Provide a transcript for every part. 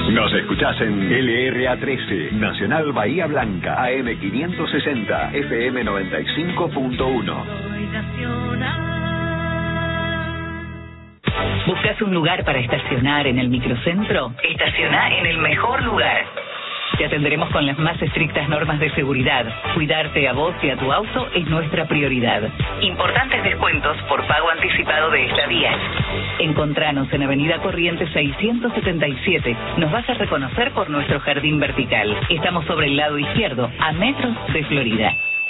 Nos escuchás en LRA13, Nacional Bahía Blanca, AM 560, FM 95.1. ¿Buscas un lugar para estacionar en el microcentro? Estacioná en el mejor lugar. Te atenderemos con las más estrictas normas de seguridad. Cuidarte a vos y a tu auto es nuestra prioridad. Importantes descuentos por pago anticipado de estadías. Encontranos en Avenida Corrientes 677. Nos vas a reconocer por nuestro jardín vertical. Estamos sobre el lado izquierdo, a metros de Florida.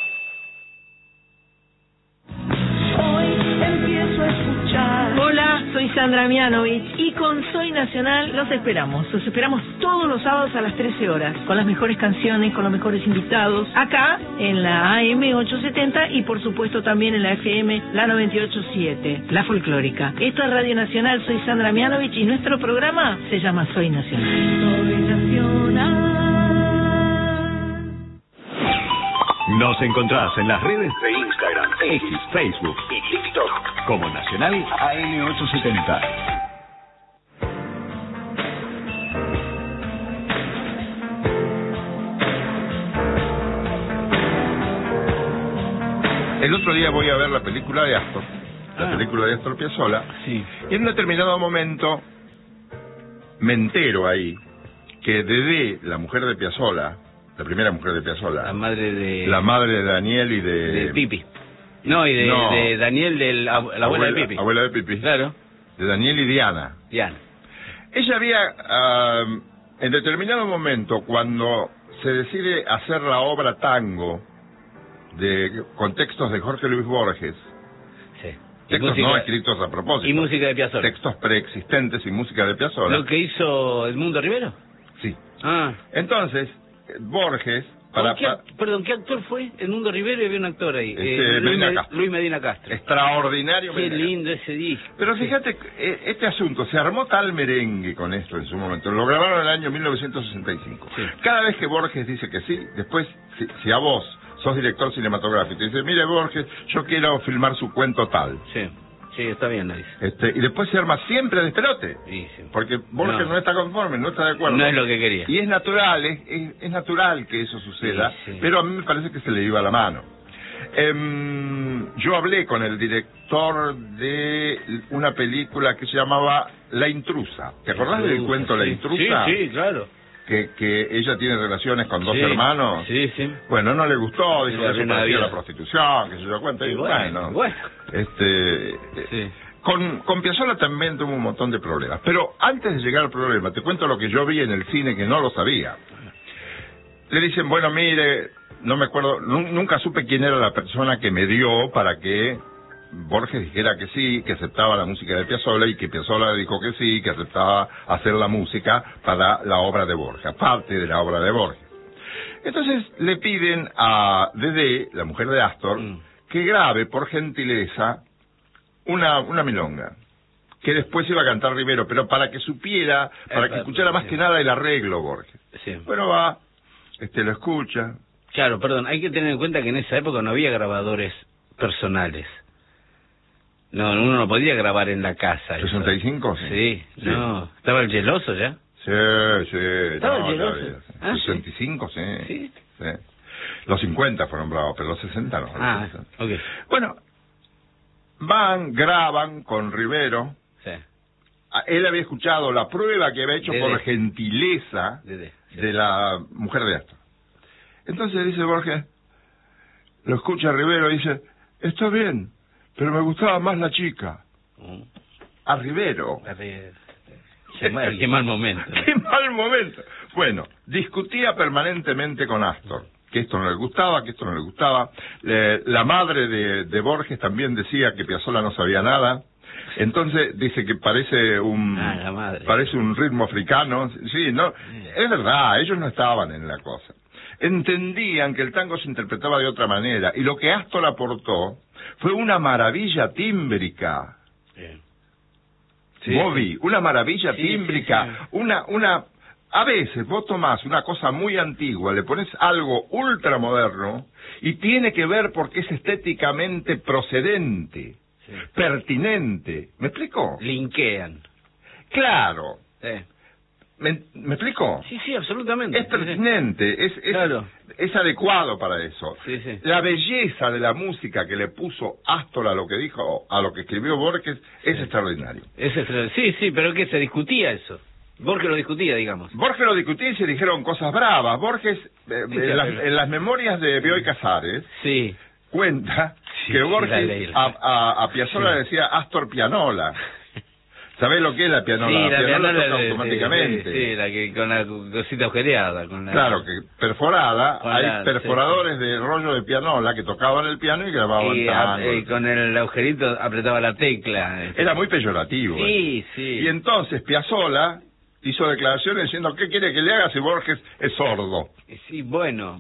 Hola, soy Sandra Mianovich y con Soy Nacional los esperamos todos los sábados a las 13 horas, con las mejores canciones, con los mejores invitados, acá en la AM 870 y por supuesto también en la FM, la 98.7, la folclórica. Esto es Radio Nacional, soy Sandra Mianovich y nuestro programa se llama Soy Nacional. Soy Nacional. Nos encontrás en las redes de Instagram, X, Facebook y TikTok como Nacional AM870. El otro día voy a ver la película de Astor, película de Astor Piazzolla, sí. Y en un determinado momento me entero ahí que Dedé, la mujer de Piazzolla, la primera mujer de Piazzolla, la madre de Daniel y de Pipi. De Daniel, la abuela de Pipi. Abuela de Pipi. Claro. De Daniel y Diana. Ella había, en determinado momento, cuando se decide hacer la obra Tango, con textos de Jorge Luis Borges, sí. Textos música, no escritos a propósito. Y música de Piazzolla. Textos preexistentes y música de Piazzolla. ¿Lo que hizo Edmundo Rivero? Sí. Entonces, Borges... ¿Qué actor fue? Edmundo Rivero y había un actor ahí. Luis Medina Castro. Extraordinario. Qué lindo ese disco. Pero fíjate, este asunto, se armó tal merengue con esto en su momento. Lo grabaron en el año 1965. Sí. Cada vez que Borges dice que sí, después, si a vos sos director cinematográfico y dices, mire Borges, yo quiero filmar su cuento tal. Sí, está bien, lo dice. Y después se arma siempre de despelote. Sí. Porque Borges no está conforme, no está de acuerdo. No es lo que quería. Y es natural, es natural que eso suceda, sí. Pero a mí me parece que se le iba la mano. Yo hablé con el director de una película que se llamaba La Intrusa. ¿Te acordás del cuento La Intrusa? Sí, claro. Que ella tiene relaciones con dos hermanos. Sí. Bueno, no le gustó, dijo que eso parecía la prostitución, que se dio cuenta. Y bueno. Sí. Con Piazzolla también tuvo un montón de problemas. Pero antes de llegar al problema, te cuento lo que yo vi en el cine que no lo sabía. Le dicen, bueno, mire, no me acuerdo, nunca supe quién era la persona que me dio para que Borges dijera que sí, que aceptaba la música de Piazzolla y que Piazzolla dijo que sí, que aceptaba hacer la música para la obra de Borges, parte de la obra de Borges. Entonces le piden a Dedé, la mujer de Astor, que grabe por gentileza una milonga, que después iba a cantar Rivero, pero para que supiera, para que escuchara más que nada el arreglo Borges. Sí. Bueno, va, lo escucha. Claro, perdón, hay que tener en cuenta que en esa época no había grabadores personales. No, uno no podía grabar en la casa. ¿65? Sí. No. ¿Estaba el geloso ya? Sí. ¿Estaba el geloso? 65, sí. Los 50 fueron bravos, pero los 60 no. Ok. Bueno, graban con Rivero. Sí. Él había escuchado la prueba que había hecho por gentileza de la mujer de Astor. Entonces dice Borges, lo escucha Rivero y dice, está bien, pero me gustaba más la chica. A Rivero. Qué mal momento. Qué mal momento. Bueno, discutía permanentemente con Astor, que esto no le gustaba, que esto no le gustaba. La madre de Borges también decía que Piazzolla no sabía nada. Entonces dice que parece un ritmo africano. Sí, no, es verdad, ellos no estaban en la cosa. Entendían que el tango se interpretaba de otra manera, y lo que Astor aportó fue una maravilla tímbrica. Bobby, una maravilla tímbrica, una a veces vos tomás una cosa muy antigua, le pones algo ultramoderno y tiene que ver porque es estéticamente procedente, pertinente. ¿Me explico? Linkean. Claro. ¿Me explico? Sí, sí, absolutamente. Es pertinente, Claro. es adecuado para eso. Sí, sí. La belleza de la música que le puso Astor a lo que dijo, a lo que escribió Borges, es extraordinario. Sí, sí, pero que se discutía eso. Borges lo discutía, digamos. Borges lo discutía y se dijeron cosas bravas. Borges, en las memorias de Bioy Casares, Sí. cuenta Sí, que sí, Borges a Piazzolla le decía Astor Pianola. ¿Sabés lo que es la pianola? Sí, la pianola toca automáticamente. Sí, la que con la cosita agujereada. Claro, que perforada, Con hay perforadores de rollo de pianola que tocaban el piano y grababan tango. Y con el agujerito apretaba la tecla. Era muy peyorativo. Sí, sí. Y entonces Piazzolla hizo declaraciones diciendo, ¿qué quiere que le haga si Borges es sordo? Sí, bueno.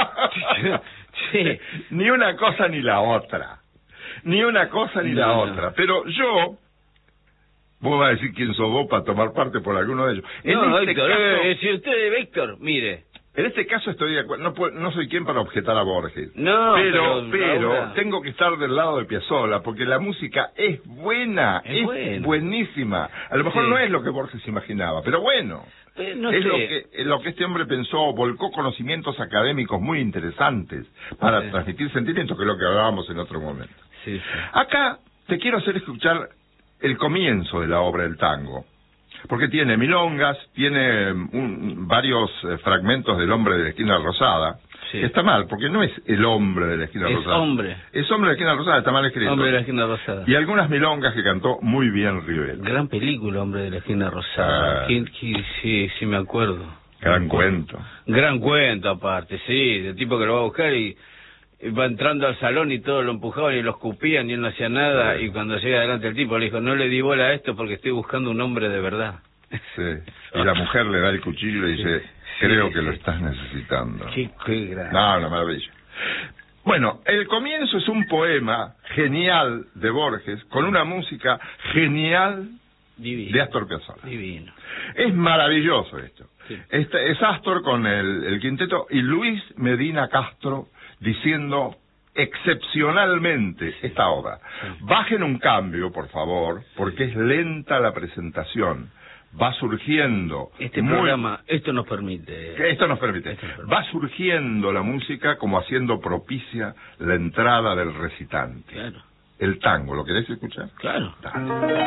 Sí. Ni una cosa ni la otra. Ni una cosa ni la otra. Pero yo... Vos vas a decir quién sos vos para tomar parte por alguno de ellos. No, en este Víctor, caso, si usted, Víctor, mire. en este caso estoy de acuerdo. No soy quien para objetar a Borges. No, pero ahora... tengo que estar del lado de Piazzolla, porque la música es buena, es buena. buenísima. A lo mejor Sí. no es lo que Borges imaginaba, pero bueno. No es sé. lo que este hombre pensó, volcó conocimientos académicos muy interesantes para Sí. transmitir sentimientos, que es lo que hablábamos en otro momento. Sí, sí. Acá te quiero hacer escuchar el comienzo de la obra del tango, porque tiene milongas, tiene varios fragmentos del Hombre de la Esquina Rosada, Sí. que está mal, porque no es el Hombre de la Esquina Es Rosada. hombre. Es Hombre de la Esquina Rosada, está mal escrito. Hombre de la Esquina Rosada. Y algunas milongas que cantó muy bien Rivera. Gran película, Hombre de la Esquina Rosada. Ah. Sí, sí me acuerdo. Gran cuento. Gran cuento aparte, sí, del tipo que lo va a buscar y va entrando al salón y todos lo empujaban y lo escupían y él no hacía nada, y cuando llega adelante el tipo le dijo, no le di bola a esto porque estoy buscando un hombre de verdad. Sí. Y la mujer le da el cuchillo y dice, creo que lo sí. estás necesitando. Qué grande. No, una maravilla. Bueno, el comienzo es un poema genial de Borges, con una música genial Divino. de Astor Piazzolla. Divino. Es maravilloso esto. Sí. Es Astor con el quinteto y Luis Medina Castro diciendo excepcionalmente esta obra. Bajen un cambio, por favor, porque es lenta la presentación. Va surgiendo... Programa, esto nos permite... Esto nos permite. Va surgiendo la música como haciendo propicia la entrada del recitante. Claro. El tango, ¿lo querés escuchar? Claro. Dale.